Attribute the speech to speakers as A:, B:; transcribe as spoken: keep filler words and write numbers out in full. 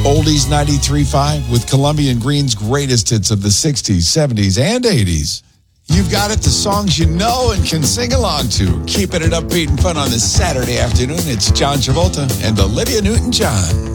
A: Oldies ninety-three point five with Columbia and Green's greatest hits of the sixties, seventies, and eighties. You've got it, the songs you know and can sing along to. Keeping it upbeat and fun on this Saturday afternoon. It's John Travolta and Olivia Newton-John.